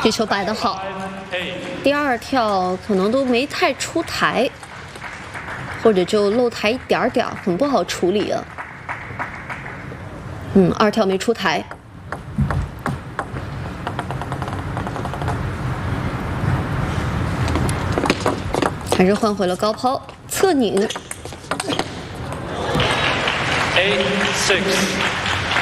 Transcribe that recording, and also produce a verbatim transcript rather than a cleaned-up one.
这球摆得好，第二跳可能都没太出台，或者就漏台一点点，很不好处理啊。嗯，二跳没出台。 还是换回了高抛侧拧。 Eight six。